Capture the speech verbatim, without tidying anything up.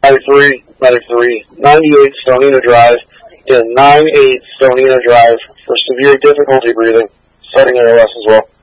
ninety-three, ninety-three, ninety-eight Stonina Drive, and nine eight Stonina Drive for severe difficulty breathing, citing A L S as well.